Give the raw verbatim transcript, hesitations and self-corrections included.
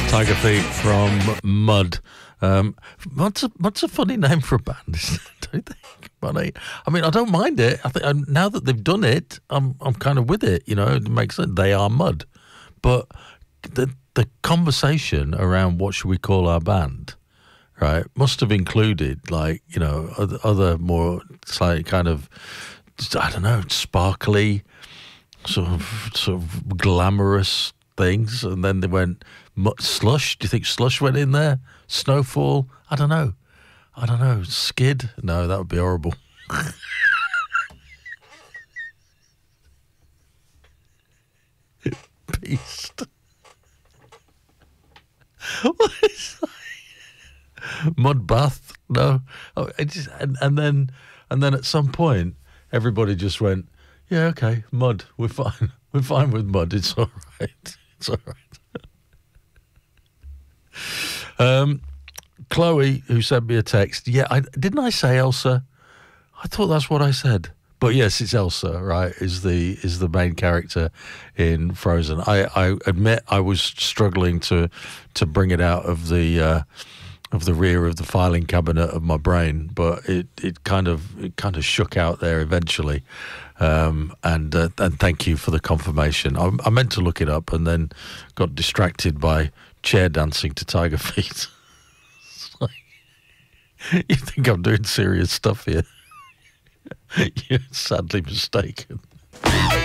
Tiger Feet from Mud. Um, Mud's, a, Mud's a funny name for a band, don't you think? Funny. I mean, I don't mind it. I think um, now that they've done it, I'm I'm kind of with it. You know, it makes sense. They are Mud, but the the conversation around what should we call our band, right, must have included like you know other, other more slightly kind of I don't know sparkly, sort of sort of glamorous things, and then they went slush. Do you think slush went in there? Snowfall? I don't know. I don't know. Skid? No, that would be horrible. Beast. What is that? Mud bath? No. Oh, it just, and, and then and then at some point, everybody just went, yeah, okay, mud. We're fine. We're fine with mud. It's all right. It's all right. Um, Chloe, who sent me a text, yeah, I, didn't I say Elsa? I thought that's what I said. But yes, it's Elsa, right, is the is the main character in Frozen. I, I admit I was struggling to to bring it out of the uh, of the rear of the filing cabinet of my brain, but it, it kind of it kind of shook out there eventually. Um, and uh, and thank you for the confirmation. I, I meant to look it up and then got distracted by chair dancing to Tiger Feet. Like, you think I'm doing serious stuff here? You're sadly mistaken.